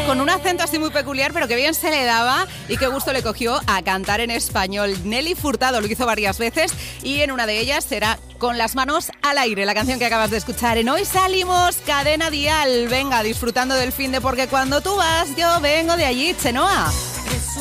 con un acento así muy peculiar, pero que bien se le daba y qué gusto le cogió a cantar en español. Nelly Furtado lo hizo varias veces y en una de ellas será Con las manos al aire, la canción que acabas de escuchar en Hoy Salimos, Cadena Dial. Venga, disfrutando del finde, porque cuando tú vas, yo vengo de allí, Chenoa.